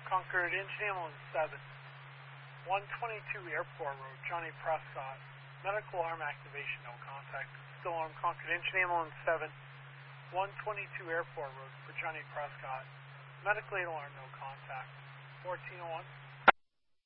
Concord Engine Ambulance 7, 122 Airport Road, Johnny Prescott. Medical alarm activation, no contact. Still alarm, Concord Engine Ambulance 7, 122 Airport Road for Johnny Prescott. Medical aid alarm, no contact. 1401.